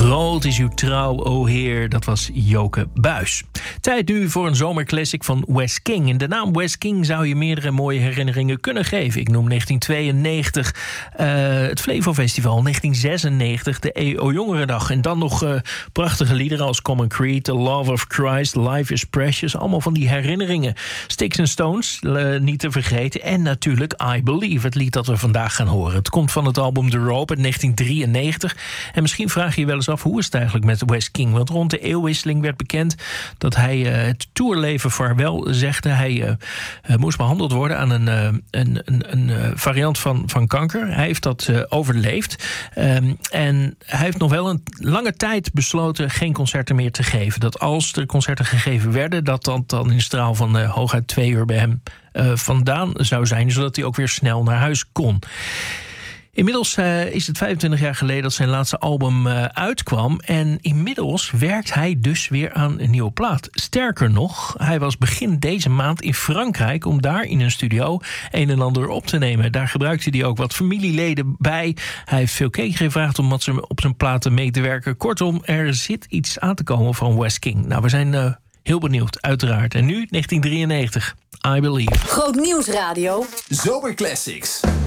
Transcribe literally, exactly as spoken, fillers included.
Groot is uw trouw, o Heer. Dat was Joke Buys. Tijd nu voor een zomerclassic van Wes King. In de naam Wes King zou je meerdere mooie herinneringen kunnen geven. Ik noem negentien tweeënnegentig, uh, het Flevo Festival, negentien zesennegentig, de E O Jongerendag. En dan nog uh, prachtige liederen als Common Creed, The Love of Christ, Life is Precious. Allemaal van die herinneringen. Sticks and Stones, uh, niet te vergeten. En natuurlijk I Believe, het lied dat we vandaag gaan horen. Het komt van het album The Rope uit negentien drieënnegentig. En misschien vraag je je wel eens af, hoe is het eigenlijk met Wes King? Want rond de eeuwwisseling werd bekend dat hij uh, het tourleven vaarwel zegde. Hij uh, uh, moest behandeld worden aan een, uh, een, een, een uh, variant van, van kanker. Hij heeft dat uh, overleefd. Um, en hij heeft nog wel een lange tijd besloten geen concerten meer te geven. Dat als er concerten gegeven werden, dat dan, dan in een straal van uh, hooguit twee uur bij hem uh, vandaan zou zijn, zodat hij ook weer snel naar huis kon. Inmiddels uh, is het vijfentwintig jaar geleden dat zijn laatste album uh, uitkwam. En inmiddels werkt hij dus weer aan een nieuwe plaat. Sterker nog, hij was begin deze maand in Frankrijk om daar in een studio een en ander op te nemen. Daar gebruikte hij ook wat familieleden bij. Hij heeft veel Cake gevraagd om wat ze op zijn platen mee te werken. Kortom, er zit iets aan te komen van Wes King. Nou, we zijn uh, heel benieuwd, uiteraard. En nu negentien drieënnegentig, I Believe. Groot Nieuwsradio. Zomerclassics.